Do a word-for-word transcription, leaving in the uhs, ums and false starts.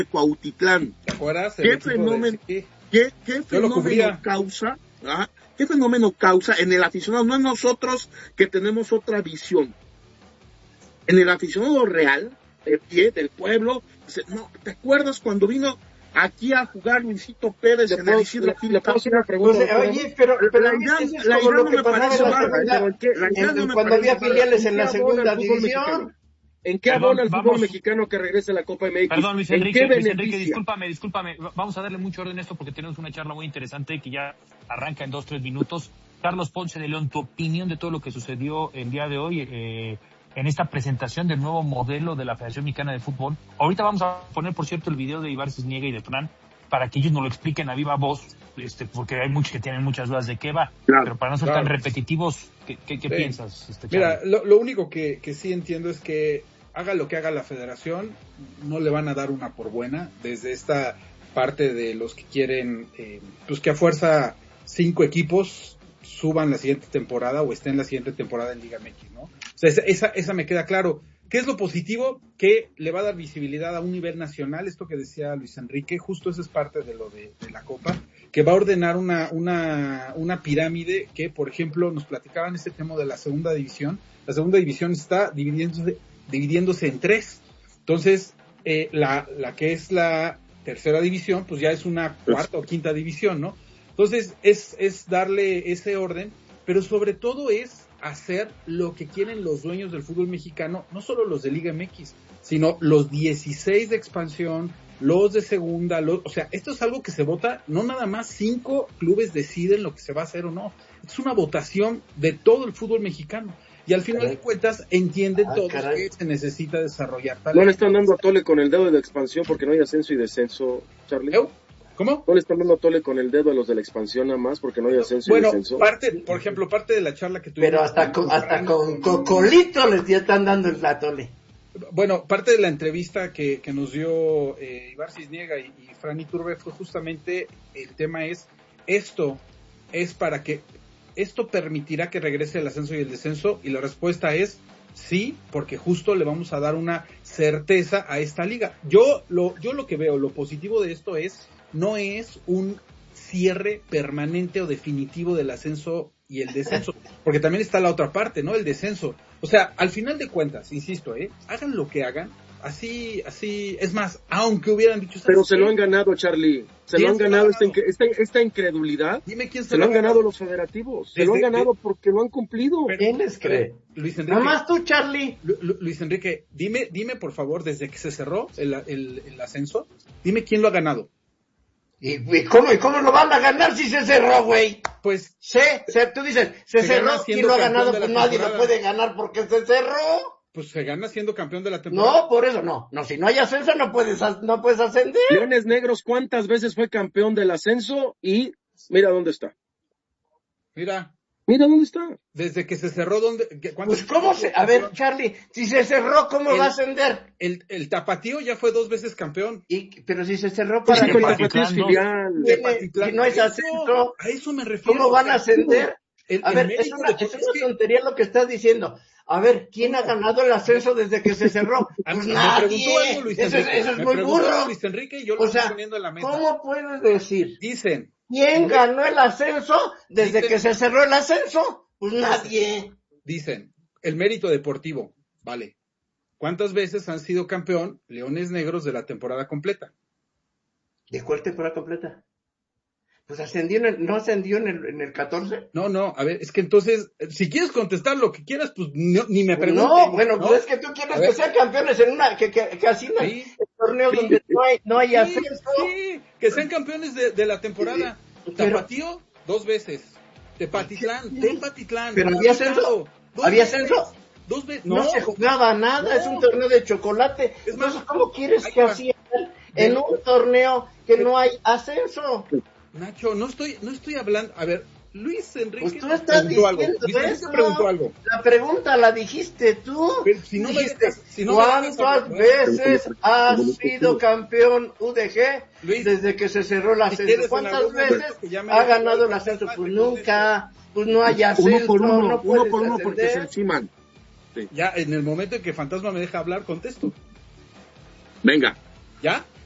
Cuautitlán. ¿Te acuerdas? ¿Qué fenómeno, de... ¿qué, qué fenómeno causa? ¿Ah? ¿Qué fenómeno causa en el aficionado? No en nosotros que tenemos otra visión. En el aficionado real, de pie, del pueblo, no, ¿te acuerdas cuando vino aquí a jugar Luisito Pérez en el Isidro Gil? Le puedo hacer una pregunta. Pues, oye, pero, pero la idea, es la como idea lo no que me pasaba parece en la mal, segunda, pero ¿qué? La idea en, no me cuando había parece filiales mal. en la segunda división. ¿En qué Perdón, abona el fútbol vamos. mexicano que regrese a la Copa M X? Perdón, Luis ¿En Enrique, qué Luis beneficia? Enrique, discúlpame, discúlpame. Vamos a darle mucho orden a esto porque tenemos una charla muy interesante que ya arranca en dos, tres minutos. Carlos Ponce de León, tu opinión de todo lo que sucedió el día de hoy eh, en esta presentación del nuevo modelo de la Federación Mexicana de Fútbol. Ahorita vamos a poner, por cierto, el video de Ibar Cisniega y de Fran para que ellos nos lo expliquen a viva voz, este, porque hay muchos que tienen muchas dudas de qué va. Claro, pero para no ser claro. tan repetitivos, ¿qué, qué, qué sí. piensas? Este, Mira, lo, lo único que, que sí entiendo es que haga lo que haga la federación, no le van a dar una por buena, desde esta parte de los que quieren, eh, pues que a fuerza cinco equipos suban la siguiente temporada o estén la siguiente temporada en Liga M X, ¿no? O sea, esa, esa, esa me queda claro. ¿Qué es lo positivo? Que le va a dar visibilidad a un nivel nacional, esto que decía Luis Enrique, justo eso es parte de lo de, de la Copa, que va a ordenar una, una, una pirámide que, por ejemplo, nos platicaban este tema de la segunda división. La segunda división está dividiéndose, dividiéndose en tres. Entonces, eh, la, la que es la tercera división, pues ya es una cuarta o quinta división, ¿no? Entonces, es, es darle ese orden, pero sobre todo es hacer lo que quieren los dueños del fútbol mexicano, no solo los de Liga M X, sino los dieciséis de expansión, los de segunda, los, o sea, esto es algo que se vota, no nada más cinco clubes deciden lo que se va a hacer o no, es una votación de todo el fútbol mexicano, y al final caray. de cuentas entienden ah, todos caray. que se necesita desarrollar talento. No le están dando a tole con el dedo de expansión porque no hay ascenso y descenso, Charlie. ¿Eu? ¿Cómo? No le están dando a tole con el dedo a los de la expansión nada más porque no hay ascenso bueno, y descenso. Parte, por ejemplo, parte de la charla que tuvimos. Pero hasta con, hasta con Cocolito les ya están dando el atole. Bueno, parte de la entrevista que, que nos dio eh, Ibar Cisniega y, y Fran Iturbe fue justamente, el tema es, esto es para que, esto permitirá que regrese el ascenso y el descenso, y la respuesta es sí, porque justo le vamos a dar una certeza a esta liga. Yo lo, yo lo que veo, lo positivo de esto es, no es un cierre permanente o definitivo del ascenso y el descenso, porque también está la otra parte, ¿no? El descenso. O sea, al final de cuentas, insisto, ¿eh? Hagan lo que hagan, así, así, es más, aunque hubieran dicho... Pero se lo han ganado, Charlie, se lo han ganado, esta, esta, esta incredulidad, Dime quién se, se lo han ganado los federativos, se lo han ganado porque lo han cumplido. ¿Quién les cree? Luis Enrique, nada más tú, Charlie. Lu, Luis Enrique, dime, dime por favor, desde que se cerró el, el, el ascenso, dime quién lo ha ganado. ¿Y, y cómo, y cómo lo van a ganar si se cerró, güey? Pues... Se, se, tú dices, se, se cerró, ¿quién lo ha ganado? Pues nadie lo puede ganar porque se cerró. Pues se gana siendo campeón de la temporada. No, por eso no. No, si no hay ascenso no puedes, no puedes ascender. Leones Negros, ¿cuántas veces fue campeón del ascenso? Y mira dónde está. Mira. Mira dónde está. Desde que se cerró, ¿dónde? Pues cómo se, a ver, Charlie, si se cerró, ¿cómo el, va a ascender? El, el Tapatío ya fue dos veces campeón. Y, pero si se cerró para sí, el Tapatío es filial. Si no es ascenso, a eso me refiero. ¿Cómo van a ascender? El, a el ver, es una, es una tontería lo que estás diciendo. A ver, ¿quién ha ganado el ascenso desde que se cerró? Pues me nadie. Algo, Luis eso, es, eso es muy burro. Luis Enrique y yo lo o estoy sea, poniendo en la mesa. ¿cómo puedes decir? Dicen. ¿Quién ganó el ascenso desde dicen, que se cerró el ascenso? Pues nadie. Dicen, el mérito deportivo, vale. ¿Cuántas veces han sido campeón Leones Negros de la temporada completa? ¿De cuál temporada completa? Pues ascendió en el, ¿no ascendió en el, en el catorce? No, no, a ver, es que entonces, si quieres contestar lo que quieras, pues no, ni me preguntes. No, bueno, ¿no? Pues es que tú quieres que sean campeones en una, que, que, que así no, sí, el torneo sí, donde no hay, no hay sí, ascenso. Sí, que sean campeones de, de la temporada. Sí, pero, Tapatío, dos veces. Tepatitlán, Tepatitlán. Pero había ascenso, había ascenso. Dos veces. No, no se jugaba nada, no. Es un torneo de chocolate. Es más, entonces, ¿cómo quieres que así en un torneo que no hay ascenso? Nacho, no estoy, no estoy hablando, a ver, Luis Enrique pues tú estás preguntó algo. Luis Enrique preguntó algo. La pregunta la dijiste tú. Pero si no dijiste, me dejas, si no ¿cuántas me dejas veces has sido campeón U D G Luis, desde que se cerró el ascenso? ¿Cuántas veces ha ganado el ascenso? Pues nunca, pues no hay ascenso. Uno por uno, no uno por uno porque se enciman. Sí. Ya en el momento en que Fantasma me deja hablar, contesto. Venga. ¿Ya?